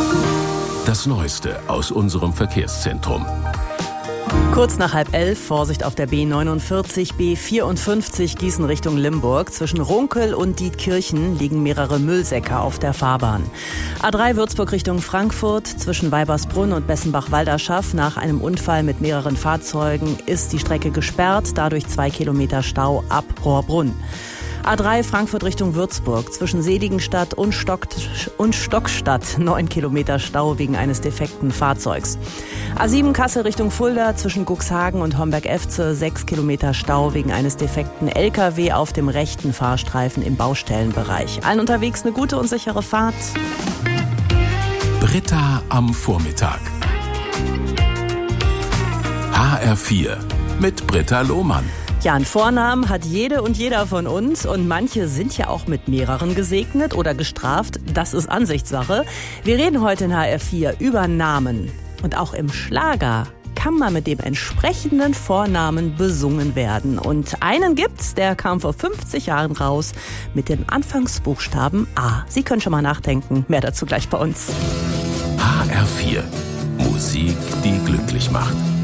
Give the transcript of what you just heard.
Das Neueste aus unserem Verkehrszentrum. Kurz nach 10:30, Vorsicht auf der B49, B54 Gießen Richtung Limburg. Zwischen Runkel und Dietkirchen liegen mehrere Müllsäcke auf der Fahrbahn. A3 Würzburg Richtung Frankfurt. Zwischen Weibersbrunn und Bessenbach-Walderschaff. Nach einem Unfall mit mehreren Fahrzeugen ist die Strecke gesperrt. Dadurch 2 Kilometer Stau ab Rohrbrunn. A3 Frankfurt Richtung Würzburg. Zwischen Seligenstadt und Stockstadt 9 Kilometer Stau wegen eines defekten Fahrzeugs. A7 Kassel Richtung Fulda. Zwischen Cuxhagen und Homberg-Efze 6 Kilometer Stau wegen eines defekten LKW auf dem rechten Fahrstreifen im Baustellenbereich. Allen unterwegs eine gute und sichere Fahrt. Britta am Vormittag. HR4 mit Britta Lohmann. Ja, einen Vornamen hat jede und jeder von uns und manche sind ja auch mit mehreren gesegnet oder gestraft. Das ist Ansichtssache. Wir reden heute in HR4 über Namen. Und auch im Schlager kann man mit dem entsprechenden Vornamen besungen werden. Und einen gibt's, der kam vor 50 Jahren raus mit dem Anfangsbuchstaben A. Sie können schon mal nachdenken. Mehr dazu gleich bei uns. HR4. Musik, die glücklich macht.